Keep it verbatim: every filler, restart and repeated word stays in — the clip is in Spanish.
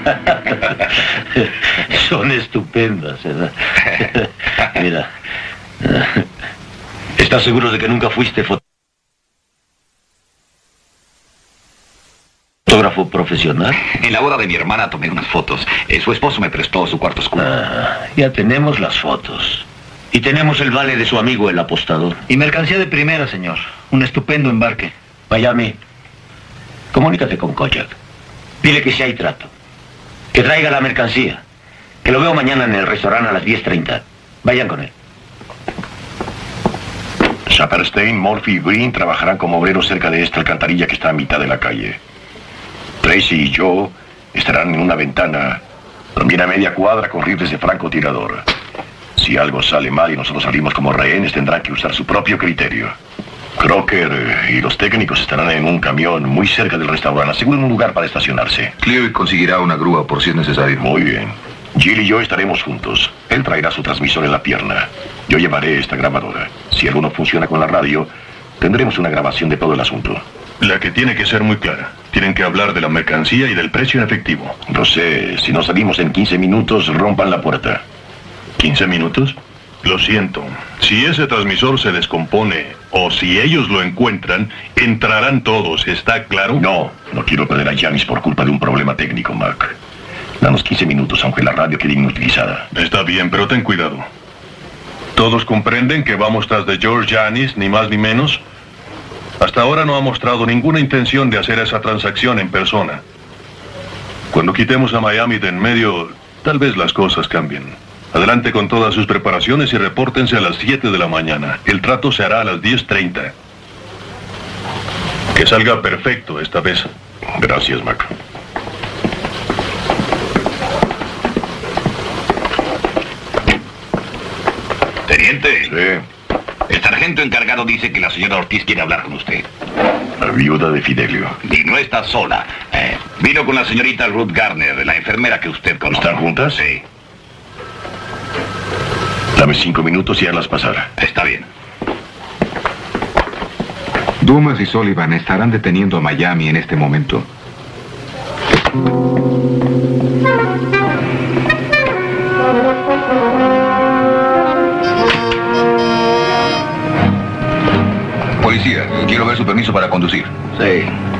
Son estupendas, ¿verdad? Mira, ¿estás seguro de que nunca fuiste fotógrafo profesional? En la boda de mi hermana tomé unas fotos. Eh, su esposo me prestó su cuarto oscuro. Ah, ya tenemos las fotos. Y tenemos el vale de su amigo, el apostador. Y mercancía de primera, señor. Un estupendo embarque. Miami, comunícate con Kojak. Dile que si hay trato. Que traiga la mercancía. Que lo veo mañana en el restaurante a las diez treinta. Vayan con él. Saperstein, Murphy y Green trabajarán como obreros cerca de esta alcantarilla que está a mitad de la calle. Tracy y Joe estarán en una ventana, también a media cuadra con rifles de francotirador. Si algo sale mal y nosotros salimos como rehenes, tendrán que usar su propio criterio. Crocker y los técnicos estarán en un camión muy cerca del restaurante. Aseguren un lugar para estacionarse. Cleo conseguirá una grúa por si es necesario. Muy bien. Jill y yo estaremos juntos. Él traerá su transmisor en la pierna. Yo llevaré esta grabadora. Si algo no funciona con la radio, tendremos una grabación de todo el asunto. La que tiene que ser muy clara. Tienen que hablar de la mercancía y del precio en efectivo. No sé, si nos salimos en quince minutos, rompan la puerta. ¿quince minutos? Lo siento. Si ese transmisor se descompone, o si ellos lo encuentran, entrarán todos, ¿está claro? No, no quiero perder a Janis por culpa de un problema técnico, Mac. Danos quince minutos, aunque la radio quede inutilizada. Está bien, pero ten cuidado. ¿Todos comprenden que vamos tras de George Janis, ni más ni menos? Hasta ahora no ha mostrado ninguna intención de hacer esa transacción en persona. Cuando quitemos a Miami de en medio, tal vez las cosas cambien. Adelante con todas sus preparaciones y repórtense a las siete de la mañana. El trato se hará a las diez treinta. Que salga perfecto esta vez. Gracias, Mac. Teniente. Sí. El sargento encargado dice que la señora Ortiz quiere hablar con usted. La viuda de Fidelio. Y no está sola. Eh, vino con la señorita Ruth Garner, la enfermera que usted conoce. ¿Están juntas? Sí. Dame cinco minutos y hazlas pasar. Está bien. Dumas y Sullivan estarán deteniendo a Miami en este momento. Policía, quiero ver su permiso para conducir. Sí.